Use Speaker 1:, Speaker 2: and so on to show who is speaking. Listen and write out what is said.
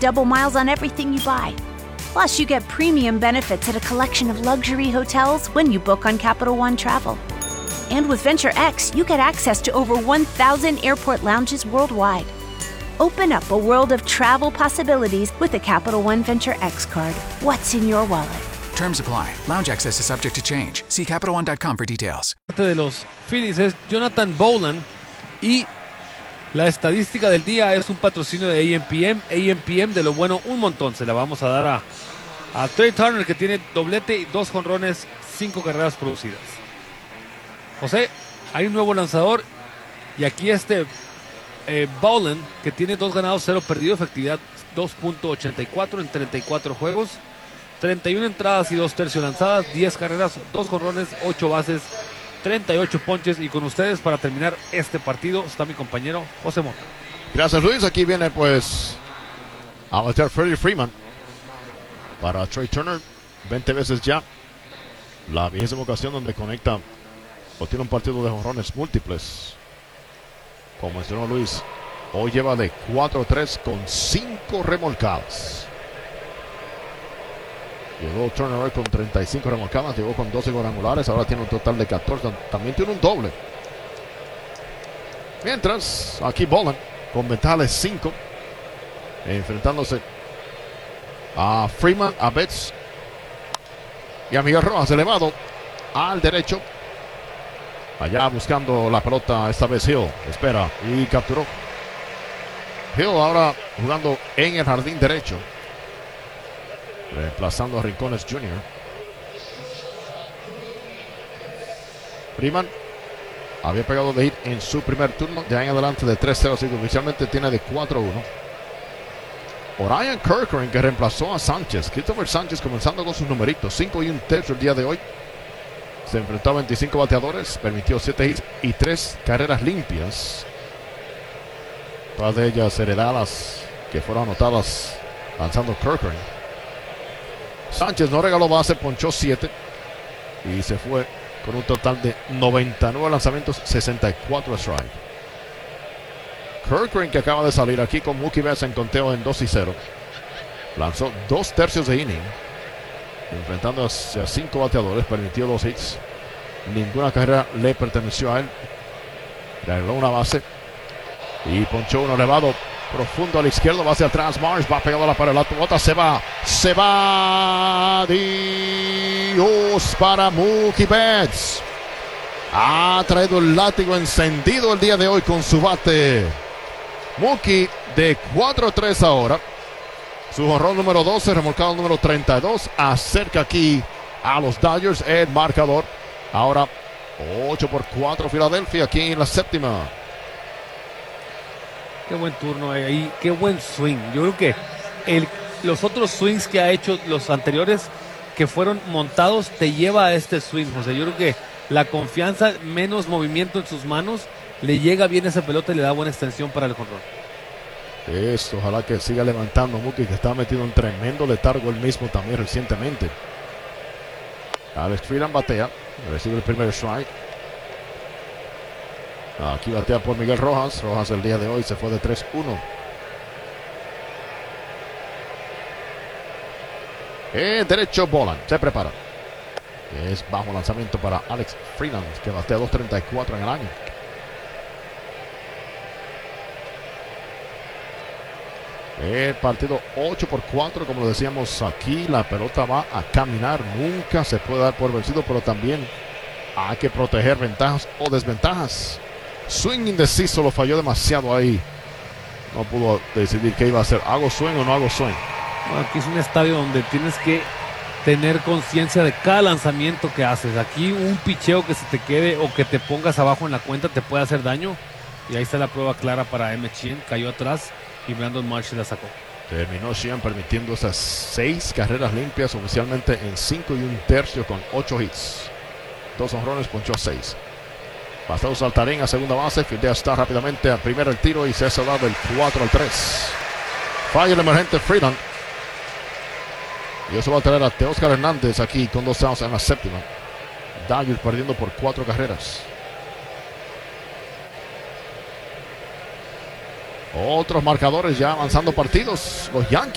Speaker 1: double miles on everything you buy. Plus, you get premium benefits at a collection of luxury hotels when you book on Capital One Travel. And with Venture X, you get access to over 1,000 airport lounges worldwide. Open up a world of travel possibilities with a Capital One Venture X card. What's in your wallet?
Speaker 2: Terms apply. Lounge access is subject to change. See CapitalOne.com for details.
Speaker 3: Parte de los Phillies es Jonathan Boland y la estadística del día es un patrocinio de AMPM. AMPM de lo bueno un montón. Se la vamos a dar a Trey Turner, que tiene doblete y 2 jonrones, 5 carreras producidas. José, hay un nuevo lanzador y aquí Boland, que tiene 2 ganados, 0 perdidos, efectividad 2.84 en 34 juegos. 31 entradas y 2 tercios lanzadas, 10 carreras, 2 jonrones, 8 bases, 38 ponches. Y con ustedes para terminar este partido está mi compañero José Mota.
Speaker 4: Gracias, Luis. Aquí viene pues a batear Freddie Freeman para Trey Turner. 20 veces ya. La 20ª ocasión donde conecta o tiene un partido de jonrones múltiples. Como mencionó Luis, hoy lleva de 4-3 con 5 remolcadas. Llegó Turner hoy con 35 remolcadas, llegó con 12 cuadrangulares, ahora tiene un total de 14, también tiene un doble. Mientras, aquí Boland con ventaja de 5, enfrentándose a Freeman, a Betts y a Miguel Rojas, elevado al derecho. Allá buscando la pelota, esta vez Hill, espera y capturó. Hill ahora jugando en el jardín derecho, reemplazando a Rincones Jr. Freeman había pegado de hit en su primer turno, de ahí en adelante de 3-0, así que oficialmente tiene de 4-1. Orion Kerkering, que reemplazó a Sánchez. Christopher Sánchez comenzando con sus numeritos, 5 y un tercio el día de hoy. Se enfrentó a 25 bateadores, permitió 7 hits y 3 carreras limpias. Todas de ellas heredadas que fueron anotadas lanzando Kerkering. Sánchez no regaló base, ponchó 7 y se fue con un total de 99 lanzamientos, 64 strike. Kerkering, que acaba de salir aquí con Mookie Betts en conteo en 2-0, lanzó 2 tercios de inning, enfrentando a 5 bateadores, permitió 2 hits, ninguna carrera le perteneció a él, regaló una base y ponchó uno elevado profundo a la izquierda, va hacia atrás. Marsh va pegado a la pared, la pelota se va. Dios para Mookie Betts. Ha traído el látigo encendido el día de hoy con su bate. Mookie de 4-3 ahora. Su jonrón número 12, remolcado número 32. Acerca aquí a los Dodgers el marcador. Ahora 8-4 Filadelfia aquí en la 7ª.
Speaker 3: Qué buen turno ahí, qué buen swing. Yo creo que los otros swings que ha hecho los anteriores que fueron montados te lleva a este swing, José. Yo creo que la confianza, menos movimiento en sus manos, le llega bien esa pelota y le da buena extensión para el jonrón.
Speaker 4: Esto, ojalá que siga levantando Mookie, que está metido en tremendo letargo él mismo también recientemente. Alex Freeland batea, recibe el primer strike. Aquí batea por Miguel Rojas. Rojas el día de hoy se fue de 3-1. Derecho Boland, se prepara. Es bajo lanzamiento para Alex Freeland, que batea 2.34 en el año. El partido 8-4, como lo decíamos aquí, la pelota va a caminar, nunca se puede dar por vencido, pero también hay que proteger ventajas o desventajas. Swing indeciso, lo falló demasiado ahí. No pudo decidir qué iba a hacer. ¿Hago swing o no hago swing?
Speaker 3: Bueno, aquí es un estadio donde tienes que tener conciencia de cada lanzamiento que haces. Aquí un picheo que se te quede o que te pongas abajo en la cuenta te puede hacer daño. Y ahí está la prueba clara para M. Sheehan. Cayó atrás y Brandon Marsh la sacó.
Speaker 4: Terminó Sheehan permitiendo esas 6 carreras limpias, oficialmente en 5 y un tercio con 8 hits. 2 jonrones, ponchó 6. Pasado Saltarín a segunda base, fildea está rápidamente al primer el tiro y se ha cerrado el 4-3. Falla el emergente Freeland. Y eso va a traer a Teóscar Hernández aquí con 2 outs en la 7ª. Dodgers perdiendo por 4 carreras. Otros marcadores ya avanzando partidos. Los Yankees